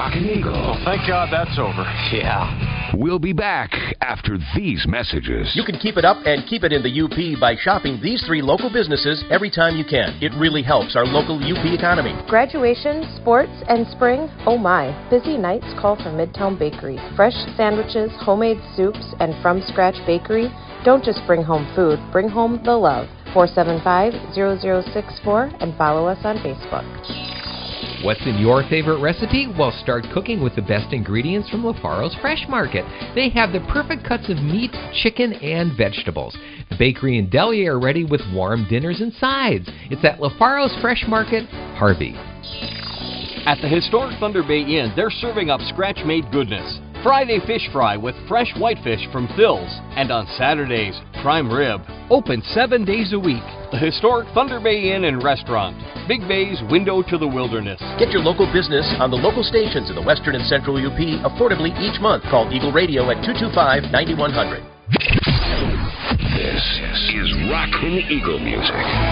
Rockin' Eagle. Well, thank God that's over. Yeah. We'll be back after these messages. You can keep it up and keep it in the UP by shopping these 3 local businesses every time you can. It really helps our local UP economy. Graduation, sports, and spring, oh my. Busy nights call for Midtown Bakery. Fresh sandwiches, homemade soups, and from-scratch bakery. Don't just bring home food, bring home the love. 475-0064 and follow us on Facebook. What's in your favorite recipe? Well, start cooking with the best ingredients from LaFaro's Fresh Market. They have the perfect cuts of meat, chicken, and vegetables. The bakery and deli are ready with warm dinners and sides. It's at LaFaro's Fresh Market, Harvey. At the historic Thunder Bay Inn, they're serving up scratch-made goodness. Friday fish fry with fresh whitefish from Phil's. And on Saturdays, prime rib. Open 7 days a week. The historic Thunder Bay Inn and Restaurant. Big Bay's window to the wilderness. Get your local business on the local stations in the western and central UP affordably each month. Call Eagle Radio at 225-9100. This is Rockin' Eagle music.